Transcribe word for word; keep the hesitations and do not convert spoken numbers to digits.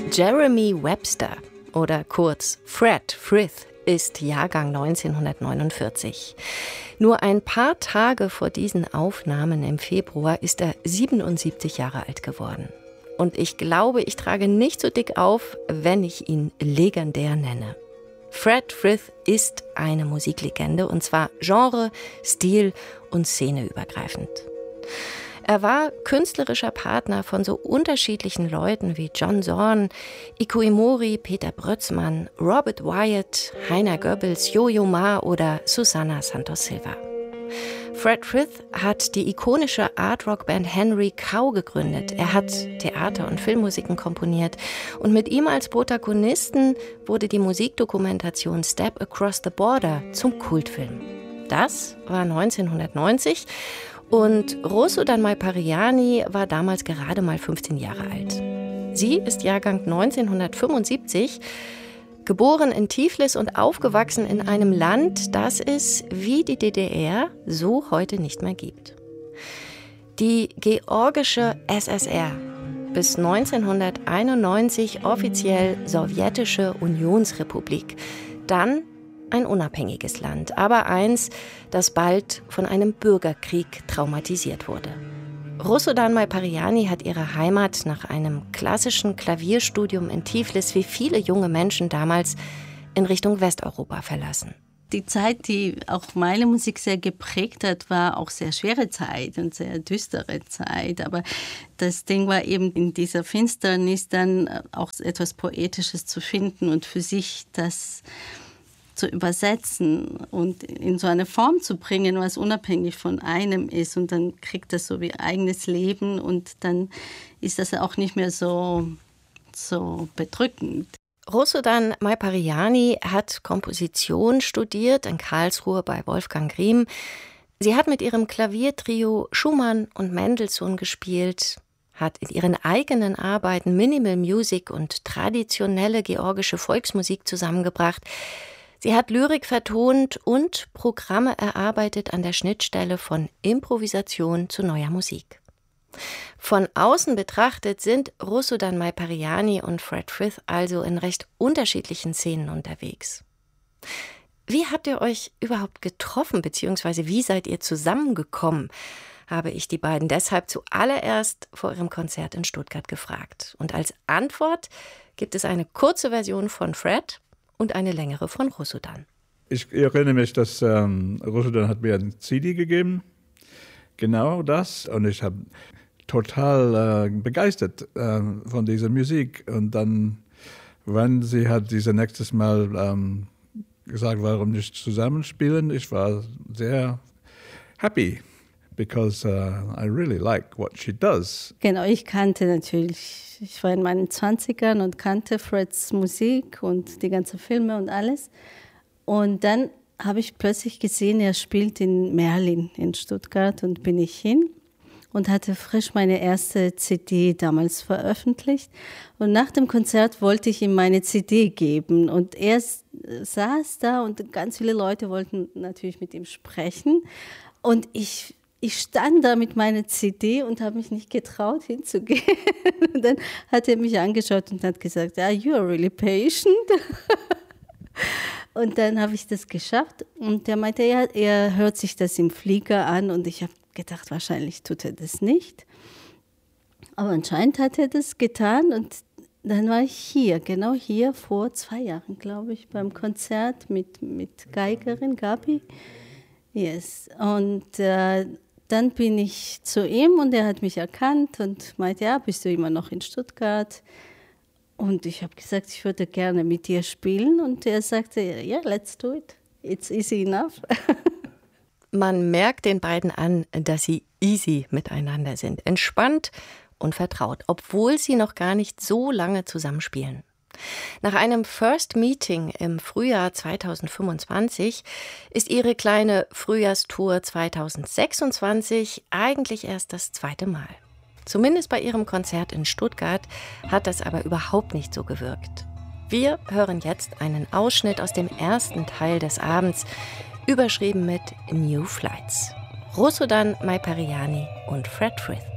Jeremy Webster oder kurz Fred Frith ist Jahrgang neunzehnhundertneunundvierzig. Nur ein paar Tage vor diesen Aufnahmen im Februar ist er siebenundsiebzig Jahre alt geworden. Und ich glaube, ich trage nicht so dick auf, wenn ich ihn legendär nenne. Fred Frith ist eine Musiklegende, und zwar genre-, stil- und szeneübergreifend. Er war künstlerischer Partner von so unterschiedlichen Leuten wie John Zorn, Iko Iwomori, Peter Brötzmann, Robert Wyatt, Heiner Goebbels, Yo-Yo Ma oder Susana Santos Silva. Fred Frith hat die ikonische Art-Rock-Band Henry Cow gegründet. Er hat Theater- und Filmmusiken komponiert. Und mit ihm als Protagonisten wurde die Musikdokumentation Step Across the Border zum Kultfilm. Das war neunzehnhundertneunzig. Und Rosudan Maipariani war damals gerade mal fünfzehn Jahre alt. Sie ist Jahrgang neunzehnhundertfünfundsiebzig, geboren in Tiflis und aufgewachsen in einem Land, das es wie die D D R so heute nicht mehr gibt. Die georgische S S R, bis neunzehnhunderteinundneunzig offiziell sowjetische Unionsrepublik, dann ein unabhängiges Land, aber eins, das bald von einem Bürgerkrieg traumatisiert wurde. Rosudan Maipariani hat ihre Heimat nach einem klassischen Klavierstudium in Tiflis wie viele junge Menschen damals in Richtung Westeuropa verlassen. Die Zeit, die auch meine Musik sehr geprägt hat, war auch sehr schwere Zeit und sehr düstere Zeit. Aber das Ding war eben in dieser Finsternis dann auch etwas Poetisches zu finden und für sich das zu übersetzen und in so eine Form zu bringen, was unabhängig von einem ist. Und dann kriegt das so wie eigenes Leben und dann ist das auch nicht mehr so, so bedrückend. Rosudan Maipariani hat Komposition studiert in Karlsruhe bei Wolfgang Griem. Sie hat mit ihrem Klaviertrio Schumann und Mendelssohn gespielt, hat in ihren eigenen Arbeiten Minimal Music und traditionelle georgische Volksmusik zusammengebracht. Sie hat Lyrik vertont und Programme erarbeitet an der Schnittstelle von Improvisation zu neuer Musik. Von außen betrachtet sind Rosudan Maipariani und Fred Frith also in recht unterschiedlichen Szenen unterwegs. Wie habt ihr euch überhaupt getroffen, beziehungsweise wie seid ihr zusammengekommen, habe ich die beiden deshalb zuallererst vor ihrem Konzert in Stuttgart gefragt. Und als Antwort gibt es eine kurze Version von Fred und eine längere von Rosudan. Ich erinnere mich, dass ähm, Rosudan hat mir ein C D gegeben, genau das. Und ich habe total äh, begeistert äh, von dieser Musik. Und dann, wenn sie hat dieses nächstes Mal ähm, gesagt, warum nicht zusammenspielen, ich war sehr happy, because uh, I really like what she does. Genau, ich kannte natürlich, ich war in meinen Zwanzigern und kannte Freds Musik und die ganzen Filme und alles. Und dann habe ich plötzlich gesehen, er spielt in Merlin in Stuttgart und bin ich hin und hatte frisch meine erste C D damals veröffentlicht. Und nach dem Konzert wollte ich ihm meine C D geben und er saß da und ganz viele Leute wollten natürlich mit ihm sprechen und ich Ich stand da mit meiner C D und habe mich nicht getraut, hinzugehen. Und dann hat er mich angeschaut und hat gesagt, ah, you are really patient. Und dann habe ich das geschafft. Und er meinte, ja, er hört sich das im Flieger an. Und ich habe gedacht, wahrscheinlich tut er das nicht. Aber anscheinend hat er das getan. Und dann war ich hier, genau hier, vor zwei Jahren, glaube ich, beim Konzert mit, mit Geigerin Gabi. Yes. Und äh, dann bin ich zu ihm und er hat mich erkannt und meinte, ja, bist du immer noch in Stuttgart? Und ich habe gesagt, ich würde gerne mit dir spielen. Und er sagte, ja, yeah, let's do it. It's easy enough. Man merkt den beiden an, dass sie easy miteinander sind, entspannt und vertraut, obwohl sie noch gar nicht so lange zusammenspielen. Nach einem First Meeting im Frühjahr zweitausendfünfundzwanzig ist ihre kleine Frühjahrstour zweitausendsechsundzwanzig eigentlich erst das zweite Mal. Zumindest bei ihrem Konzert in Stuttgart hat das aber überhaupt nicht so gewirkt. Wir hören jetzt einen Ausschnitt aus dem ersten Teil des Abends, überschrieben mit New Flights. Rosudan Maipariani und Fred Frith.